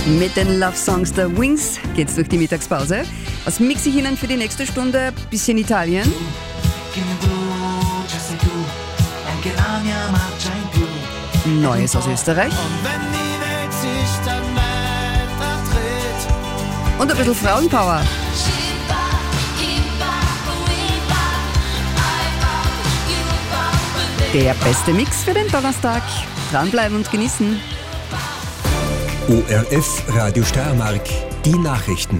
Mit den Love Songs der Wings geht's durch die Mittagspause. Was mixe ich Ihnen für die nächste Stunde? Bisschen Italien. Neues aus Österreich. Und ein bisschen Frauenpower. Der beste Mix für den Donnerstag. Dranbleiben und genießen. ORF Radio Steiermark, die Nachrichten.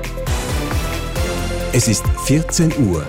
Es ist 14 Uhr.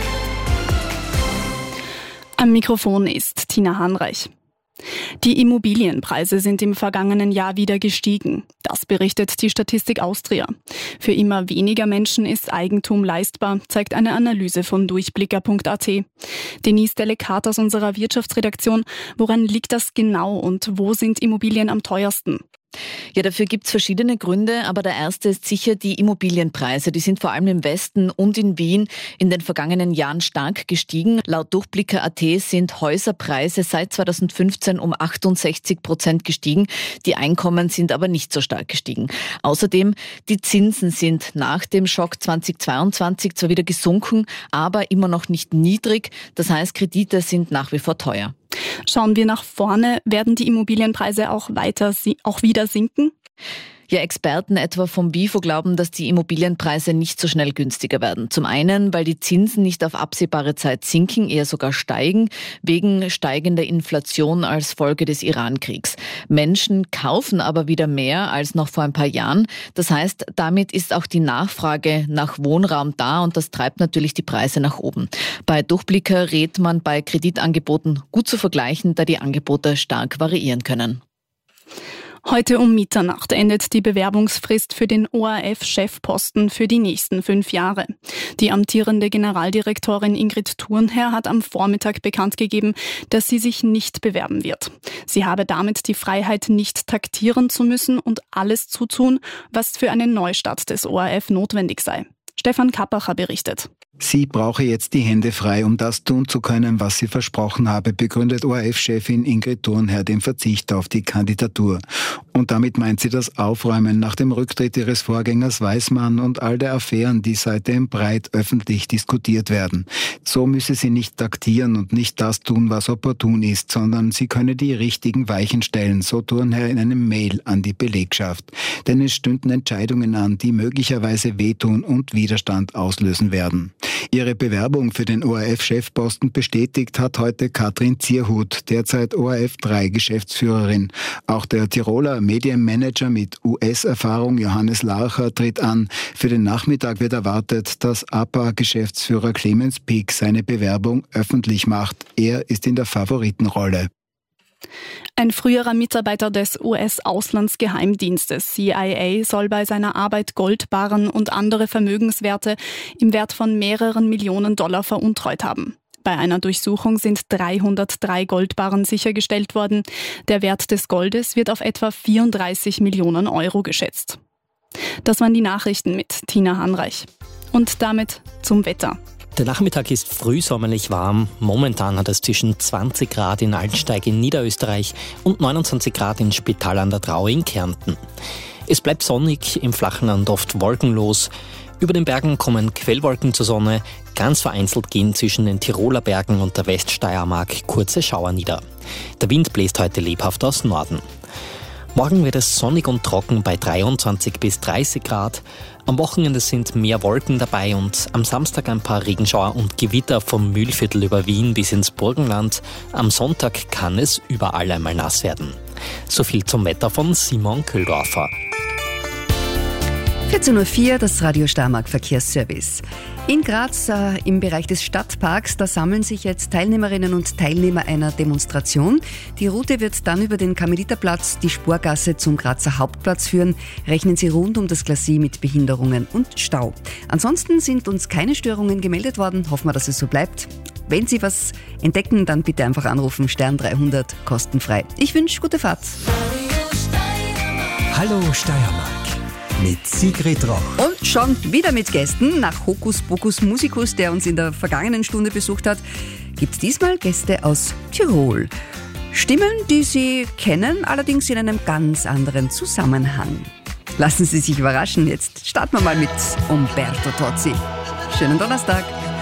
Am Mikrofon ist Tina Hanreich. Die Immobilienpreise sind im vergangenen Jahr wieder gestiegen. Das berichtet die Statistik Austria. Für immer weniger Menschen ist Eigentum leistbar, zeigt eine Analyse von Durchblicker.at. Denise Delekat aus unserer Wirtschaftsredaktion. Woran liegt das genau und wo sind Immobilien am teuersten? Ja, dafür gibt's verschiedene Gründe, aber der erste ist sicher die Immobilienpreise. Die sind vor allem im Westen und in Wien in den vergangenen Jahren stark gestiegen. Laut Durchblicker.at sind Häuserpreise seit 2015 um 68% gestiegen. Die Einkommen sind aber nicht so stark gestiegen. Außerdem, die Zinsen sind nach dem Schock 2022 zwar wieder gesunken, aber immer noch nicht niedrig. Das heißt, Kredite sind nach wie vor teuer. Schauen wir nach vorne, werden die Immobilienpreise auch wieder sinken? Ja, Experten etwa vom WIFO glauben, dass die Immobilienpreise nicht so schnell günstiger werden. Zum einen, weil die Zinsen nicht auf absehbare Zeit sinken, eher sogar steigen, wegen steigender Inflation als Folge des Iran-Kriegs. Menschen kaufen aber wieder mehr als noch vor ein paar Jahren. Das heißt, damit ist auch die Nachfrage nach Wohnraum da und das treibt natürlich die Preise nach oben. Bei Durchblicker rät man bei Kreditangeboten gut zu vergleichen, da die Angebote stark variieren können. Heute um Mitternacht endet die Bewerbungsfrist für den ORF-Chefposten für die nächsten 5 Jahre. Die amtierende Generaldirektorin Ingrid Thurnherr hat am Vormittag bekannt gegeben, dass sie sich nicht bewerben wird. Sie habe damit die Freiheit, nicht taktieren zu müssen und alles zu tun, was für einen Neustart des ORF notwendig sei. Stefan Kappacher berichtet. Sie brauche jetzt die Hände frei, um das tun zu können, was sie versprochen habe, begründet ORF-Chefin Ingrid Thurnherr den Verzicht auf die Kandidatur. Und damit meint sie das Aufräumen nach dem Rücktritt ihres Vorgängers Weismann und all der Affären, die seitdem breit öffentlich diskutiert werden. So müsse sie nicht taktieren und nicht das tun, was opportun ist, sondern sie könne die richtigen Weichen stellen, so Thurnherr in einem Mail an die Belegschaft. Denn es stünden Entscheidungen an, die möglicherweise wehtun und Widerstand auslösen werden. Ihre Bewerbung für den ORF-Chefposten bestätigt hat heute Katrin Zierhut, derzeit ORF3-Geschäftsführerin. Auch der Tiroler Medienmanager mit US-Erfahrung Johannes Larcher tritt an. Für den Nachmittag wird erwartet, dass APA-Geschäftsführer Clemens Pick seine Bewerbung öffentlich macht. Er ist in der Favoritenrolle. Ein früherer Mitarbeiter des US-Auslandsgeheimdienstes CIA soll bei seiner Arbeit Goldbarren und andere Vermögenswerte im Wert von mehreren Millionen Dollar veruntreut haben. Bei einer Durchsuchung sind 303 Goldbarren sichergestellt worden. Der Wert des Goldes wird auf etwa 34 Millionen Euro geschätzt. Das waren die Nachrichten mit Tina Hanreich. Und damit zum Wetter. Der Nachmittag ist frühsommerlich warm. Momentan hat es zwischen 20 Grad in Altsteig in Niederösterreich und 29 Grad in Spital an der Drau in Kärnten. Es bleibt sonnig, im flachen Land oft wolkenlos. Über den Bergen kommen Quellwolken zur Sonne. Ganz vereinzelt gehen zwischen den Tiroler Bergen und der Weststeiermark kurze Schauer nieder. Der Wind bläst heute lebhaft aus Norden. Morgen wird es sonnig und trocken bei 23 bis 30 Grad. Am Wochenende sind mehr Wolken dabei und am Samstag ein paar Regenschauer und Gewitter vom Mühlviertel über Wien bis ins Burgenland. Am Sonntag kann es überall einmal nass werden. So viel zum Wetter von Simon Köhldorfer. 14.04 Uhr, das Radio Steiermark Verkehrsservice. In Graz, im Bereich des Stadtparks, da sammeln sich jetzt Teilnehmerinnen und Teilnehmer einer Demonstration. Die Route wird dann über den Karmeliterplatz, die Sporgasse zum Grazer Hauptplatz führen. Rechnen Sie rund um das Glacis mit Behinderungen und Stau. Ansonsten sind uns keine Störungen gemeldet worden. Hoffen wir, dass es so bleibt. Wenn Sie was entdecken, dann bitte einfach anrufen. Stern 300, kostenfrei. Ich wünsche gute Fahrt. Hallo Steiermark mit Sigrid Roch. Und schon wieder mit Gästen. Nach Hokus Pokus Musicus, der uns in der vergangenen Stunde besucht hat, gibt es diesmal Gäste aus Tirol. Stimmen, die Sie kennen, allerdings in einem ganz anderen Zusammenhang. Lassen Sie sich überraschen. Jetzt starten wir mal mit Umberto Tozzi. Schönen Donnerstag.